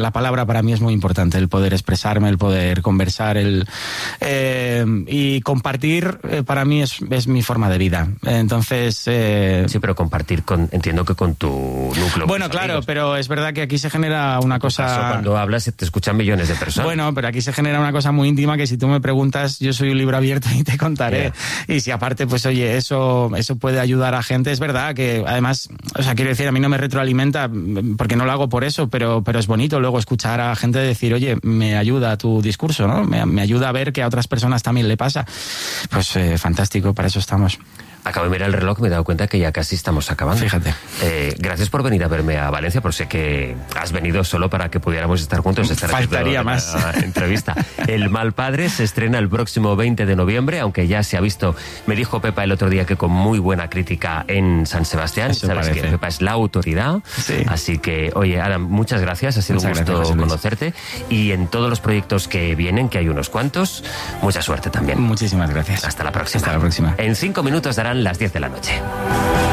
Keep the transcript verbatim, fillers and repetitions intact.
la palabra para mí es muy importante, el poder expresarme, el poder conversar, el eh, y compartir eh, para mí es, es mi forma de vida. Entonces... Eh, sí, pero compartir con, entiendo que con tu núcleo. Bueno, claro, amigos. Pero es verdad que aquí se genera una cosa... Caso, cuando hablas te escuchan millones de personas. Bueno, pero aquí se genera una cosa muy íntima que si tú me preguntas, yo soy un libro abierto y te contaré. Yeah. Y si aparte, pues oye, eso, eso puede ayudar a gente, es verdad que además, o sea, quiero decir, a mí no me retroalimenta porque no lo hago por eso, pero, pero es bonito luego escuchar a gente decir, oye, me ayuda tu discurso, ¿no? Me, me ayuda a ver que a otras personas también le pasa. Pues eh, fantástico, para eso estamos. Acabo de mirar el reloj, me he dado cuenta que ya casi estamos acabando. Fíjate. Eh, gracias por venir a verme a Valencia, por sé que has venido solo para que pudiéramos estar juntos. Estar Faltaría más. Entrevista. El Mal Padre se estrena el próximo veinte de noviembre, aunque ya se ha visto, me dijo Pepa el otro día que con muy buena crítica en San Sebastián. Eso Sabes parece. que Pepa es la autoridad. Sí. Así que, oye, Adam, muchas gracias. Ha sido muchas un gusto gracias, conocerte. Y en todos los proyectos que vienen, que hay unos cuantos, mucha suerte también. Muchísimas gracias. Hasta la próxima. Hasta la próxima. En cinco minutos darán las diez de la noche.